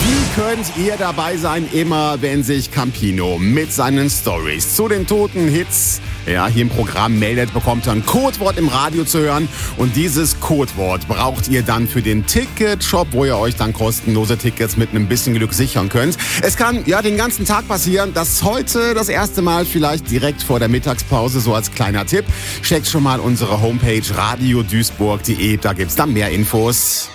Wie könnt ihr dabei sein, immer wenn sich Campino mit seinen Stories zu den toten Hits hier im Programm meldet, bekommt ihr ein Codewort im Radio zu hören. Und dieses Codewort braucht ihr dann für den Ticketshop, wo ihr euch dann kostenlose Tickets mit einem bisschen Glück sichern könnt. Es kann den ganzen Tag passieren, dass heute das erste Mal vielleicht direkt vor der Mittagspause, so als kleiner Tipp. Checkt schon mal unsere Homepage radioduisburg.de, da gibt's dann mehr Infos.